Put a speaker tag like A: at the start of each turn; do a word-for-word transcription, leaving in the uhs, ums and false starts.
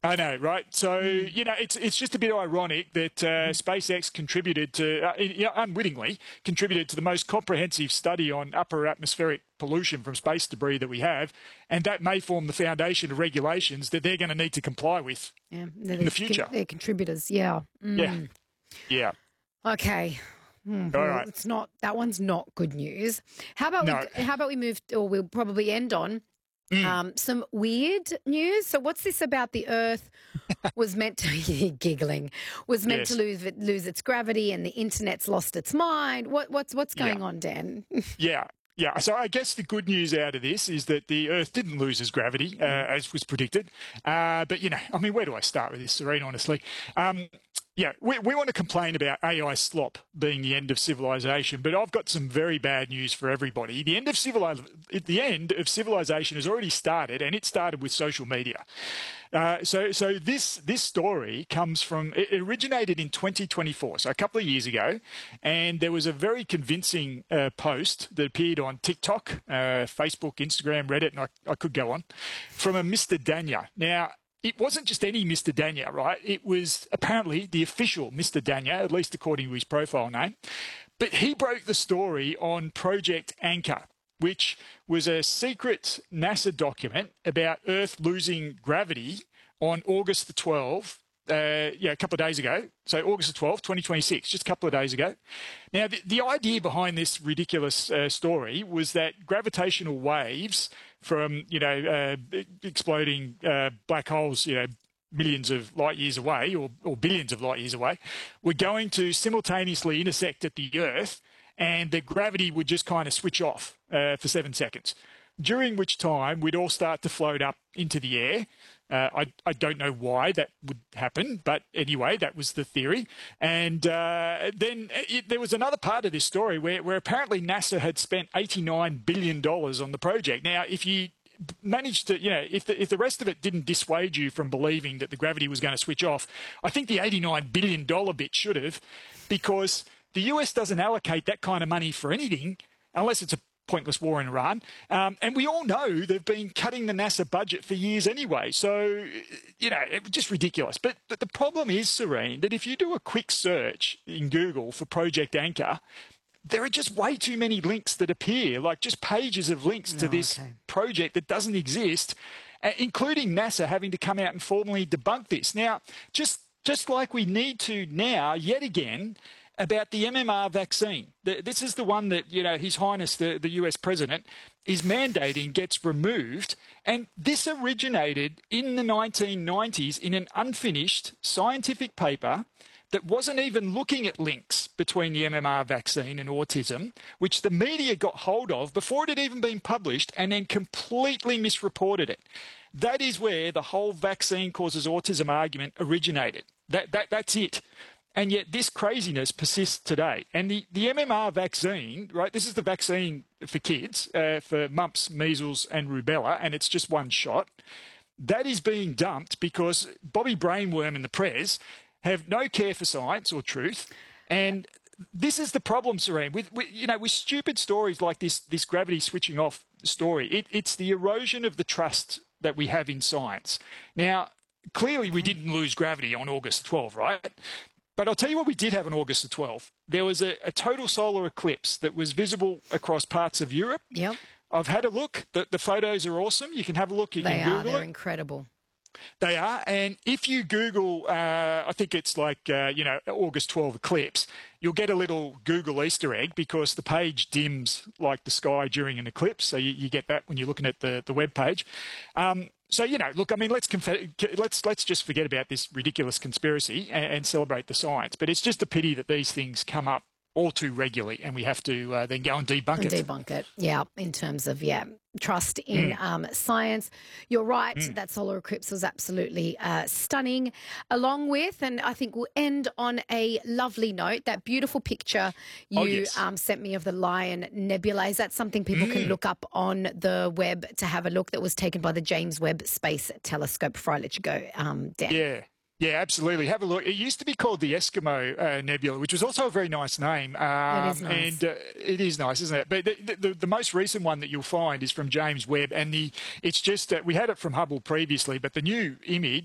A: I know, right? So,
B: Mm.
A: you know, it's it's just a bit ironic that uh, SpaceX contributed to, uh, you know, unwittingly, contributed to the most comprehensive study on upper atmospheric pollution from space debris that we have, and that may form the foundation of regulations that they're going to need to comply with
B: Yeah,
A: in the future.
B: they're contributors. Yeah.
A: Yeah,
B: Mm.
A: yeah.
B: Okay. Hmm,
A: All
B: well,
A: right.
B: it's not that one's not good news. How about we?
A: No.
B: How about we move, or we'll probably end on
A: Mm.
B: um, some weird news. So, what's this about the Earth was meant to giggling was meant to
A: Yes.
B: lose lose its gravity, and the internet's lost its mind? What what's what's
A: Yeah.
B: going on, Dan?
A: Yeah. Yeah, so I guess the good news out of this is that the Earth didn't lose its gravity, uh, as was predicted. Uh, but, you know, I mean, where do I start with this, Serene, honestly? Um, yeah, we, we want to complain about A I slop being the end of civilization, but I've got some very bad news for everybody. The end of civili- the end of civilization has already started, and it started with social media. Uh, so, so this this story comes from it originated in twenty twenty-four, so a couple of years ago, and there was a very convincing uh, post that appeared on TikTok, uh, Facebook, Instagram, Reddit, and I, I could go on, from a Mister Danya. Now, it wasn't just any Mister Danya, right? It was apparently the official Mister Danya, at least according to his profile name. But he broke the story on Project Anchor, which was a secret NASA document about Earth losing gravity on August the twelfth, uh, yeah, a couple of days ago. So August the twelfth, twenty twenty-six, just a couple of days ago. Now, the, the idea behind this ridiculous uh, story was that gravitational waves from, you know, uh, exploding uh, black holes, you know, millions of light years away or, or billions of light years away, were going to simultaneously intersect at the Earth, and the gravity would just kind of switch off uh, for seven seconds, during which time we'd all start to float up into the air. Uh, I, I don't know why that would happen, but anyway, that was the theory. And uh, then it, there was another part of this story where, where apparently NASA had spent eighty-nine billion dollars on the project. Now, if you managed to, you know, if the, if the rest of it didn't dissuade you from believing that the gravity was going to switch off, I think the eighty-nine billion dollars bit should have, because the U S doesn't allocate that kind of money for anything unless it's a pointless war in Iran. Um, and we all know they've been cutting the NASA budget for years anyway. So, you know, it was just ridiculous. But, but the problem is, Serene, that if you do a quick search in Google for Project Anchor, there are just way too many links that appear, like just pages of links to
B: Oh,
A: this
B: okay.
A: project that doesn't exist, uh, including NASA having to come out and formally debunk this. Now, just just like we need to now, yet again, about the M M R vaccine. The, this is the one that, you know, His Highness, the, the U S President, is mandating gets removed. And this originated in the nineteen nineties in an unfinished scientific paper that wasn't even looking at links between the M M R vaccine and autism, which the media got hold of before it had even been published and then completely misreported it. That is where the whole vaccine causes autism argument originated. That, that, that's it. And yet this craziness persists today. And the, the M M R vaccine, right, this is the vaccine for kids, uh, for mumps, measles and rubella, and it's just one shot. That is being dumped because Bobby Brainworm and the Prez have no care for science or truth. And this is the problem, Serene, with, with you know, with stupid stories like this, this gravity switching off story. It, it's the erosion of the trust that we have in science. Now, clearly we didn't lose gravity on August twelfth, right? But I'll tell you what we did have on August the twelfth. There was a, a total solar eclipse that was visible across parts of Europe.
B: Yep,
A: I've had a look. The, the photos are awesome. You can have a look. You
B: they
A: can
B: are.
A: Google
B: They're
A: it.
B: incredible.
A: They are. And if you Google, uh, I think it's like, uh, you know, August twelfth eclipse, you'll get a little Google Easter egg because the page dims like the sky during an eclipse. So you, you get that when you're looking at the, the web page. Um, so, you know, look, I mean, let's conf- let's let's just forget about this ridiculous conspiracy and, and celebrate the science. But it's just a pity that these things come up all too regularly and we have to uh, then go and debunk
B: And
A: it.
B: debunk it, yeah, in terms of, yeah, trust in
A: Mm.
B: um, science. You're right,
A: Mm.
B: that solar eclipse was absolutely uh, stunning, along with, and I think we'll end on a lovely note, that beautiful picture you
A: Oh, yes.
B: um, sent me of the Lion Nebula. Is that something people can
A: Mm.
B: look up on the web to have a look, that was taken by the James Webb Space Telescope? Before I let you go, um, Dan.
A: Yeah. Yeah, absolutely. Have a look. It used to be called the Eskimo uh, Nebula, which was also a very nice name. Um,
B: It is nice.
A: And uh, it is nice, isn't it? But the, the, the most recent one that you'll find is from James Webb, and the it's just uh, we had it from Hubble previously, but the new image